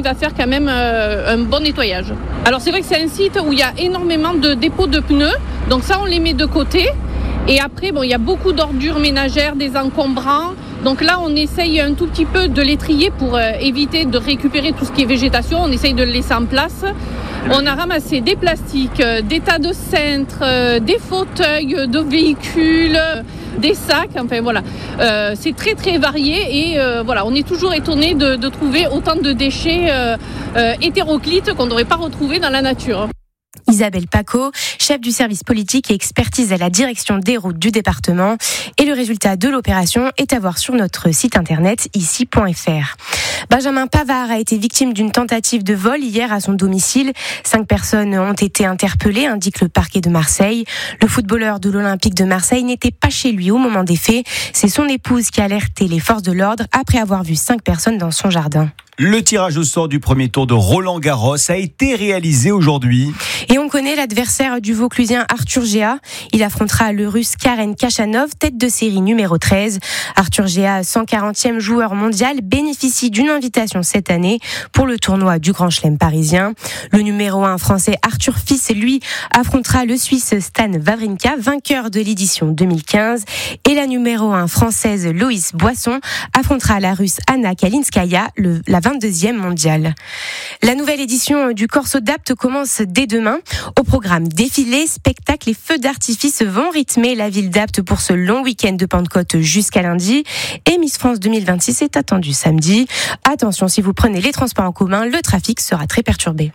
arrive à faire quand même un bon nettoyage. Alors c'est vrai que c'est un site où il y a énormément de dépôts de pneus, donc ça on les met de côté. Et après, il y a beaucoup d'ordures ménagères, des encombrants. Donc là, on essaye un tout petit peu de les trier pour éviter de récupérer tout ce qui est végétation. On essaye de le laisser en place. On a ramassé des plastiques, des tas de cintres, des fauteuils de véhicules, des sacs. Enfin voilà, c'est très très varié et on est toujours étonné de trouver autant de déchets hétéroclites qu'on ne devrait pas retrouver dans la nature. Isabelle Paco, chef du service politique et expertise à la direction des routes du département. Et le résultat de l'opération est à voir sur notre site internet ici.fr. Benjamin Pavard a été victime d'une tentative de vol hier à son domicile. 5 personnes ont été interpellées, indique le parquet de Marseille. Le footballeur de l'Olympique de Marseille n'était pas chez lui au moment des faits. C'est son épouse qui a alerté les forces de l'ordre après avoir vu 5 personnes dans son jardin. Le tirage au sort du premier tour de Roland-Garros a été réalisé aujourd'hui. Et on connaît l'adversaire du Vauclusien Arthur Géa. Il affrontera le Russe Karen Khachanov, tête de série numéro 13. Arthur Géa, 140e joueur mondial, bénéficie d'une invitation cette année pour le tournoi du Grand Chelem parisien. Le numéro 1 français Arthur Fils, lui, affrontera le Suisse Stan Wawrinka, vainqueur de l'édition 2015. Et la numéro 1 française Loïs Boisson affrontera la Russe Anna Kalinskaya, la 22e mondiale. La nouvelle édition du Corso d'Apt commence dès demain. Au programme défilé, spectacles et feux d'artifice vont rythmer la ville d'Apt pour ce long week-end de Pentecôte jusqu'à lundi. Et Miss France 2026 est attendue samedi. Attention, si vous prenez les transports en commun, le trafic sera très perturbé.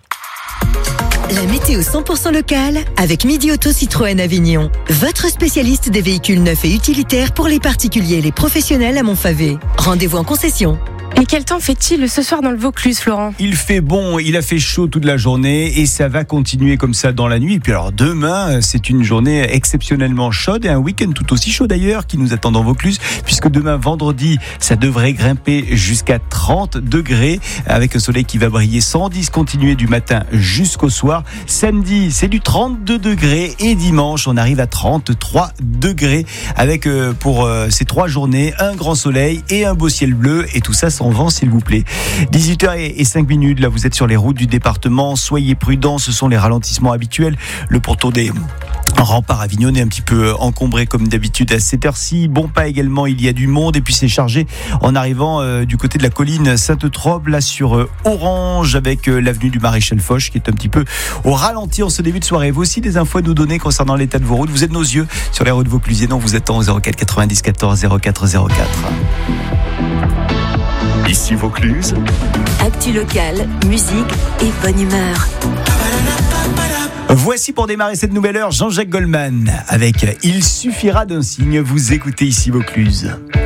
La météo 100% locale avec Midi Auto Citroën Avignon. Votre spécialiste des véhicules neufs et utilitaires pour les particuliers et les professionnels à Montfavet. Rendez-vous en concession. Et quel temps fait-il ce soir dans le Vaucluse, Florent ? Il fait bon, il a fait chaud toute la journée et ça va continuer comme ça dans la nuit. Et puis alors demain, c'est une journée exceptionnellement chaude et un week-end tout aussi chaud d'ailleurs qui nous attend dans Vaucluse, puisque demain vendredi, ça devrait grimper jusqu'à 30 degrés avec un soleil qui va briller sans discontinuer du matin jusqu'au soir. Samedi, c'est du 32 degrés et dimanche, on arrive à 33 degrés avec pour ces 3 journées un grand soleil et un beau ciel bleu et tout ça sans vent s'il vous plaît. 18h05, là vous êtes sur les routes du département, soyez prudents, ce sont les ralentissements habituels. Le pourtour des remparts Avignon est un petit peu encombré comme d'habitude à cette heure-ci. Bon pas également, il y a du monde et puis c'est chargé en arrivant du côté de la colline Sainte-Trobe, là sur Orange avec l'avenue du Maréchal Foch qui est un petit peu au ralenti en ce début de soirée. Vous aussi des infos à nous donner concernant l'état de vos routes, vous êtes nos yeux sur les routes vauclusiennes, on vous attend au 04 90 14 04 04. Ici Vaucluse. Actu local, musique et bonne humeur. Voici pour démarrer cette nouvelle heure Jean-Jacques Goldman avec Il suffira d'un signe. Vous écoutez ici Vaucluse.